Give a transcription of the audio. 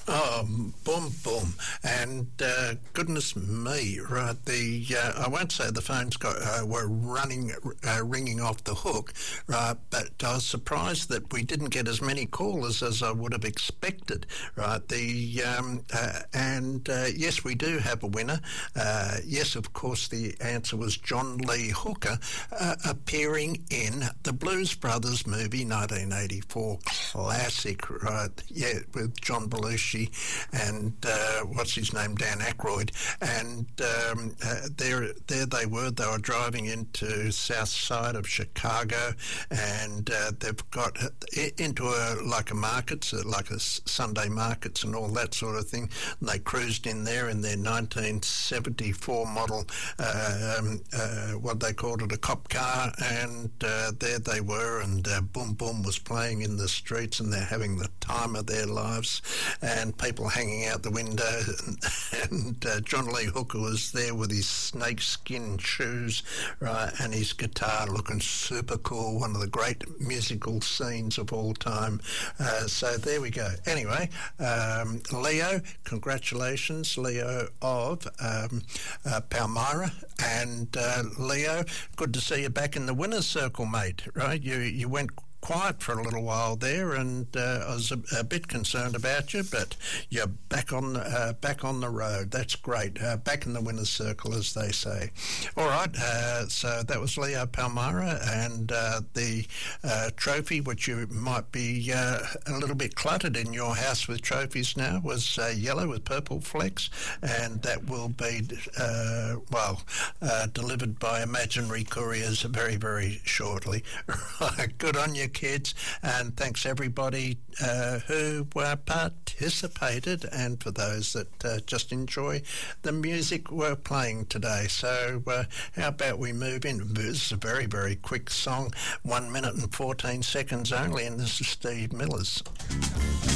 Boom, boom, and goodness me, right? I won't say the phones were ringing off the hook, right? But I was surprised that we didn't get as many callers as I would have expected, right? Yes, we do have a winner. Yes, of course, the answer was John Lee Hooker, appearing in the Blues Brothers movie, 1984 classic, right? Yeah, with John Belushi and what's his name, Dan Aykroyd, and there they were driving into south side of Chicago, and they've got into a markets, like a Sunday markets and all that sort of thing, and they cruised in there in their 1974 model, what they called it, a cop car, and there they were, and Boom Boom was playing in the streets, and they're having the time of their lives, and people hanging out the window, and John Lee Hooker was there with his snakeskin shoes, right, and his guitar, looking super cool, one of the great musical scenes of all time. So there we go. Anyway, Leo, congratulations, Leo of Palmyra, and Leo, good to see you back in the winner's circle, mate, right? You went quiet for a little while there, and I was a bit concerned about you, but you're back on the road. That's great. Back in the winner's circle, as they say. All right, so that was Leo Palmyra, and the trophy, which you might be a little bit cluttered in your house with trophies now, was yellow with purple flecks, and that will be delivered by imaginary couriers very, very shortly. Good on you, kids, and thanks everybody who participated, and for those that just enjoy the music we're playing today. So how about we move in? This is a very, very quick song, 1 minute and 14 seconds only, and this is Steve Miller's.